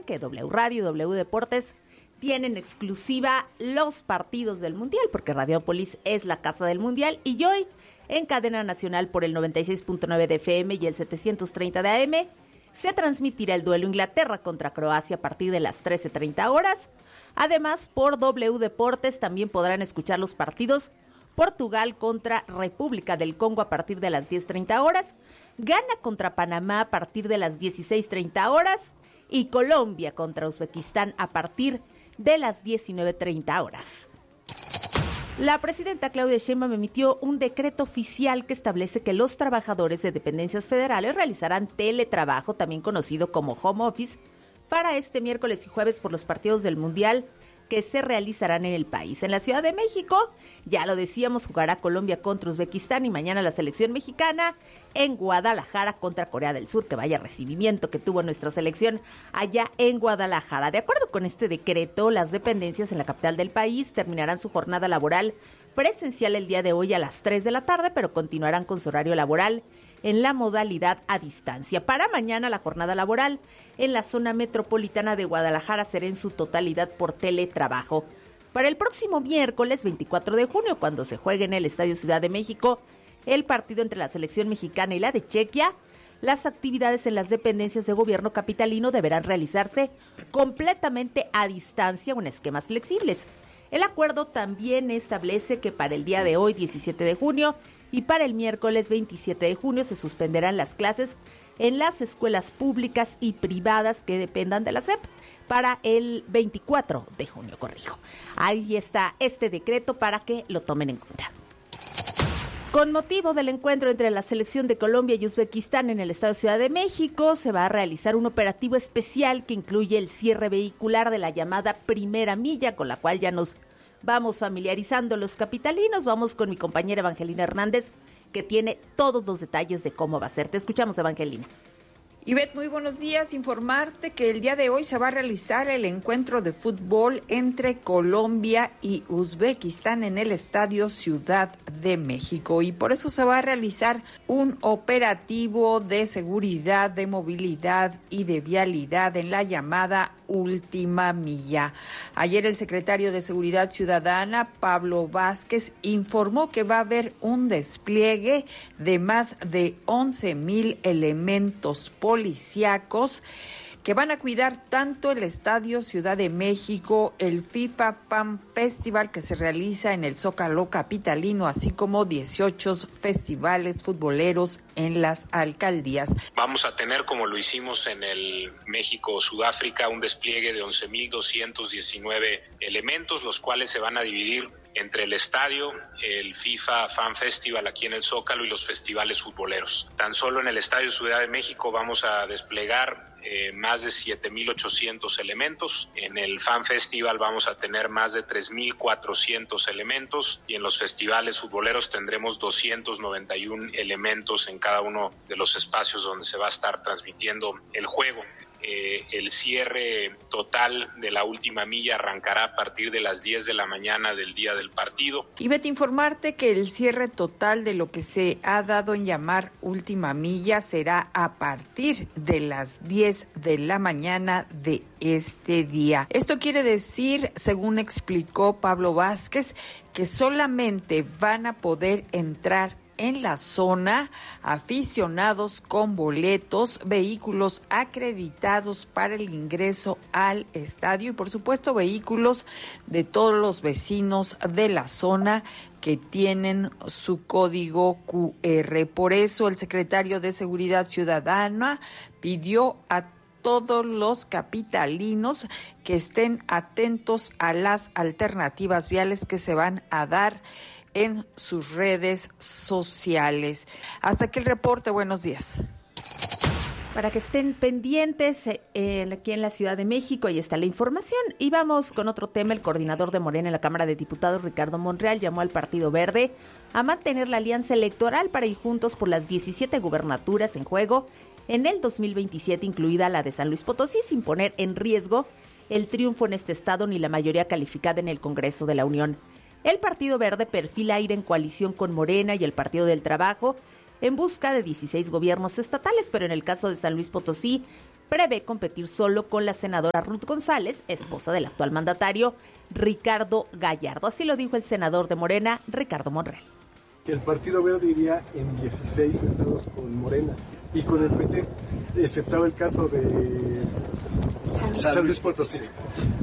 recuerden que W Radio y W Deportes tienen exclusiva los partidos del Mundial, porque Radiopolis es la casa del Mundial, y hoy en cadena nacional por el 96.9 de FM y el 730 de AM se transmitirá el duelo Inglaterra contra Croacia a partir de las 13:30 horas. Además, por W Deportes también podrán escuchar los partidos Portugal contra República del Congo a partir de las 10:30 horas, Ghana contra Panamá a partir de las 16:30 horas y Colombia contra Uzbekistán a partir de las 19:30 horas. La presidenta Claudia Sheinbaum emitió un decreto oficial que establece que los trabajadores de dependencias federales realizarán teletrabajo, también conocido como home office, para este miércoles y jueves por los partidos del Mundial que se realizarán en el país. En la Ciudad de México, ya lo decíamos, jugará Colombia contra Uzbekistán y mañana la selección mexicana en Guadalajara contra Corea del Sur, que vaya recibimiento que tuvo nuestra selección allá en Guadalajara. De acuerdo con este decreto, las dependencias en la capital del país terminarán su jornada laboral presencial el día de hoy a las 3 de la tarde, pero continuarán con su horario laboral en la modalidad a distancia. Para mañana la jornada laboral en la zona metropolitana de Guadalajara será en su totalidad por teletrabajo. Para el próximo miércoles 24 de junio, cuando se juegue en el Estadio Ciudad de México el partido entre la selección mexicana y la de Chequia, las actividades en las dependencias de gobierno capitalino deberán realizarse completamente a distancia o en esquemas flexibles. El acuerdo también establece que para el día de hoy, 17 de junio, y para el miércoles 27 de junio se suspenderán las clases en las escuelas públicas y privadas que dependan de la SEP para el 24 de junio, corrijo. Ahí está este decreto para que lo tomen en cuenta. Con motivo del encuentro entre la selección de Colombia y Uzbekistán en el estado de Ciudad de México, se va a realizar un operativo especial que incluye el cierre vehicular de la llamada primera milla, con la cual ya nos vamos familiarizando los capitalinos. Vamos con mi compañera Evangelina Hernández, que tiene todos los detalles de cómo va a ser. Te escuchamos, Evangelina. Ivette, muy buenos días. Informarte que el día de hoy se va a realizar el encuentro de fútbol entre Colombia y Uzbekistán en el Estadio Ciudad de México, y por eso se va a realizar un operativo de seguridad, de movilidad y de vialidad en la llamada última milla. Ayer el secretario de Seguridad Ciudadana, Pablo Vázquez, informó que va a haber un despliegue de más de 11,000 elementos policíacos que van a cuidar tanto el Estadio Ciudad de México, el FIFA Fan Festival que se realiza en el Zócalo capitalino, así como 18 festivales futboleros en las alcaldías. Vamos a tener, como lo hicimos en el México-Sudáfrica, un despliegue de 11,219 elementos, los cuales se van a dividir entre el estadio, el FIFA Fan Festival aquí en el Zócalo y los festivales futboleros. Tan solo en el Estadio Ciudad de México vamos a desplegar más de 7,800 elementos. En el Fan Festival vamos a tener más de 3,400 elementos y en los festivales futboleros tendremos 291 elementos en cada uno de los espacios donde se va a estar transmitiendo el juego. El cierre total de la última milla arrancará a partir de las 10 de la mañana del día del partido. Y vete a informarte que el cierre total de lo que se ha dado en llamar última milla será a partir de las 10 de la mañana de este día. Esto quiere decir, según explicó Pablo Vázquez, que solamente van a poder entrar en la zona aficionados con boletos, vehículos acreditados para el ingreso al estadio y por supuesto vehículos de todos los vecinos de la zona que tienen su código QR. Por eso el secretario de Seguridad Ciudadana pidió a todos los capitalinos que estén atentos a las alternativas viales que se van a dar en sus redes sociales. Hasta aquí el reporte, buenos días. Para que estén pendientes aquí en la Ciudad de México, ahí está la información. Y vamos con otro tema. El coordinador de Morena en la Cámara de Diputados, Ricardo Monreal, llamó al Partido Verde a mantener la alianza electoral para ir juntos por las 17 gubernaturas en juego en el 2027, incluida la de San Luis Potosí, sin poner en riesgo el triunfo en este estado ni la mayoría calificada en el Congreso de la Unión. El Partido Verde perfila ir en coalición con Morena y el Partido del Trabajo en busca de 16 gobiernos estatales, pero en el caso de San Luis Potosí prevé competir solo con la senadora Ruth González, esposa del actual mandatario Ricardo Gallardo. Así lo dijo el senador de Morena, Ricardo Monreal. El Partido Verde iría en 16 estados con Morena y con el PT, exceptado el caso de San Luis Potosí.